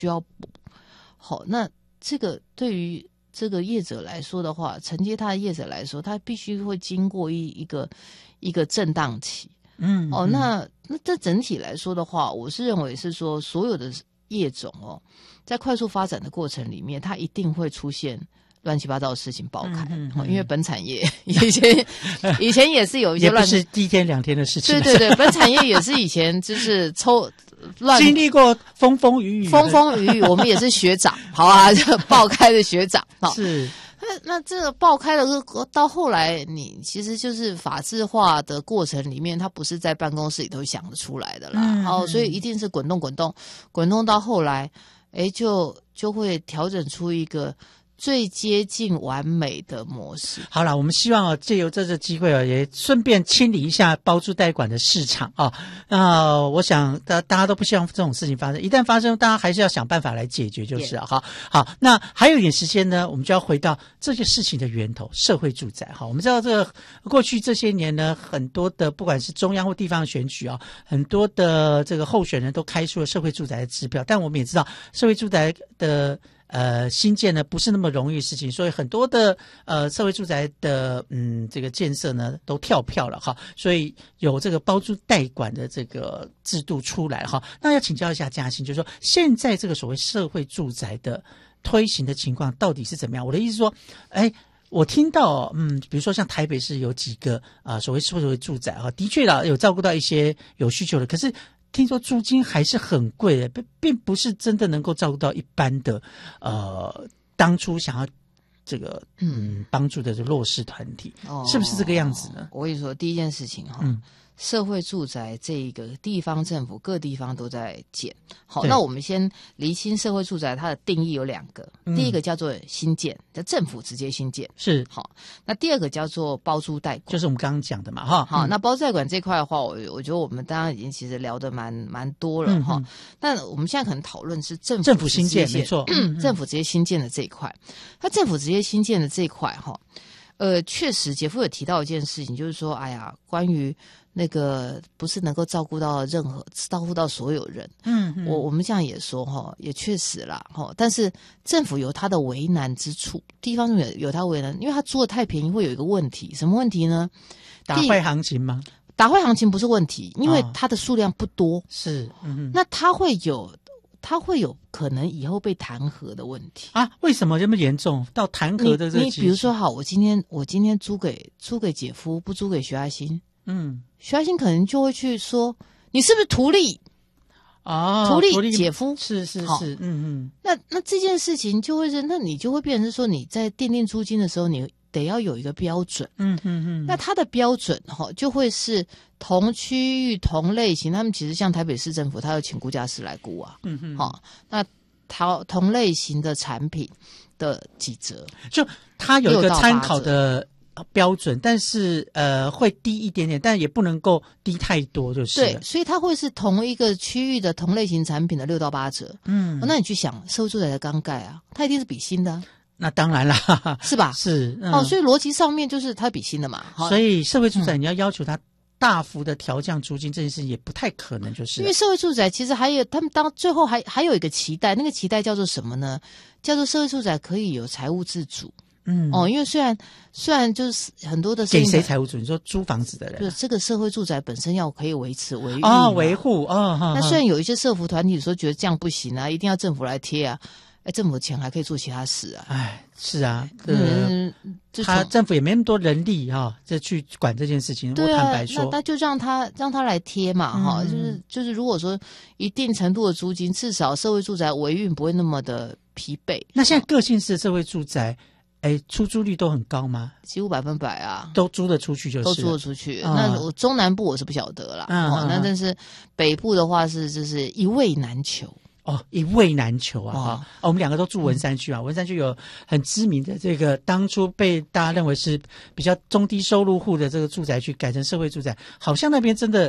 需要补。好，那这个对于这个业者来说的话，承接他的业者来说，他必须会经过一个震荡期。那这整体来说的话，我是认为是说，所有的业种在快速发展的过程里面，它一定会出现乱七八糟的事情爆开。因为本产业以前也是有一些乱， 也不是第一天两天的事情。 对对对，本产业也是以前就是经历过风风雨雨， 我们也是学长，好啊，这爆开的学长。 是。 那这个爆开了到后来，你其实就是法制化的过程里面，它不是在办公室里头想得出来的啦。所以一定是滚动到后来，就会调整出一个最接近完美的模式。 好了，我们希望借由这次机会也顺便清理一下包租代管的市场我想大家都不希望这种事情发生，一旦发生，大家还是要想办法来解决就是了。好，那还有一点时间呢，我们就要回到这些事情的源头——社会住宅。我们知道这个过去这些年呢，很多的不管是中央或地方的选举很多的这个候选人都开出了社会住宅的支票，但我们也知道社会住宅的新建呢不是那么容易的事情，所以很多的社会住宅的这个建设呢都跳票了所以有这个包租代管的这个制度出来那要请教一下嘉欣，就是说现在这个所谓社会住宅的推行的情况到底是怎么样？我的意思是说，我听到比如说像台北市有几个所谓社会住宅的确啦有照顾到一些有需求的，可是听说租金还是很贵的，并不是真的能够照顾到一般的当初想要这个帮助的弱势团体，是不是这个样子呢？ 我跟你说，第一件事情社会住宅这一个地方政府各地方都在建。好，那我们先厘清社会住宅它的定义有两个，第一个叫做新建，叫政府直接新建，是好。那第二个叫做包租代管， 就是我们刚刚讲的嘛好，那包租代管这块的话，我觉得我们当然已经其实聊得蛮多了但我们现在可能讨论是政府新建，没错， 政府直接新建的这一块。那政府直接新建的这一块确实姐夫有提到一件事情，就是说关于那个不是能够照顾到所有人。我们这样也说也确实啦但是政府有它的为难之处，地方有它为难，因为它租的太便宜会有一个问题，什么问题呢？ 打坏行情吗？ 打坏行情不是问题，因为它的数量不多， 是那它会有可能以后被弹劾的问题为什么这么严重到弹劾的这个？ 你比如说我今天租给姐夫，不租给徐阿新，徐阿新可能就会去说你是不是图利图利姐夫， 是那这件事情就会是，那你就会变成是说你在奠定租金的时候，你得要有一个标准。那它的标准就会是同区域同类型，他们其实像台北市政府，他有请估价师来估那同类型的产品的几折， 就它有一个参考的标准，但是会低一点点，但也不能够低太多，就是对，所以它会是同一个区域的同类型产品的6到8折。那你去想，社会住宅的刚盖它一定是比新的那当然啦， 是吧？ 是所以逻辑上面就是它比新的嘛。 所以社会住宅你要求它大幅的调降租金这件事也不太可能，就是因为社会住宅其实还有他们最后还有一个期待，那个期待叫做什么呢？叫做社会住宅可以有财务自主。因为虽然就是很多的给谁财务自主？你说租房子的人， 就是这个社会住宅本身要可以维持维护那虽然有一些社福团体说觉得这样不行一定要政府来贴政府的钱还可以做其他事是他政府也没那么多人力这去管这件事情。 对我坦白说， 那就让他来贴嘛就是如果说一定程度的租金，至少社会住宅维运不会那么的疲惫。 那现在各县市的社会住宅出租率都很高吗？ 几乎100% 都租得出去，就是都租得出去。那我中南部我是不晓得啦那但是北部的话就是一位难求。 一位难求我们两个都住文山区文山区有很知名的这个当初被大家认为是比较中低收入户的这个住宅区改成社会住宅，好像那边真的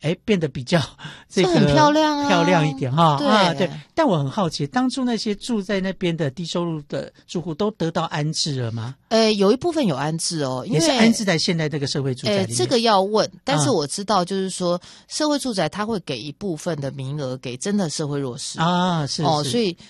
变得比较这个很漂亮啊， 漂亮一点哈。 对。 但我很好奇，当初那些住在那边的低收入的住户都得到安置了吗？ 有一部分有安置哦，因为也是安置在现在这个社会住宅里面。 这个要问，但是我知道，就是说社会住宅它会给一部分的名额给真的社会弱势啊，是哦，所以